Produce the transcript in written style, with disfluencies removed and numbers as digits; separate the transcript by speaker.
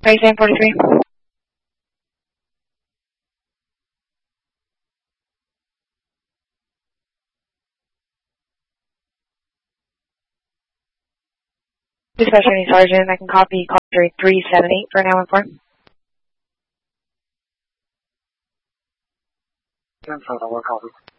Speaker 1: Race 43. Dispatch Training Sergeant, I can copy call 378 for now and for.
Speaker 2: 10 for the work copy.